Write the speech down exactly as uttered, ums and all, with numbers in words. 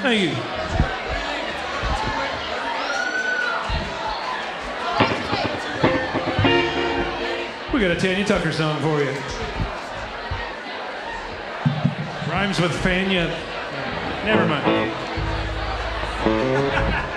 Thank you. We got a Tanya Tucker song for you. Rhymes with Fania. Never mind.